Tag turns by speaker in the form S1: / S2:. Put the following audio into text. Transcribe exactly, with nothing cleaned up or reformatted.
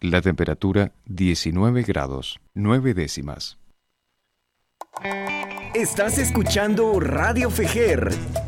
S1: La temperatura diecinueve grados, nueve décimas.
S2: Estás escuchando Radio Fejer